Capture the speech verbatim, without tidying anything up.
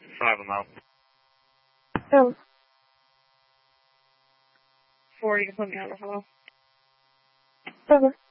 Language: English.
Five, I'm out. Oh. Four, you can put me on the hello. Over.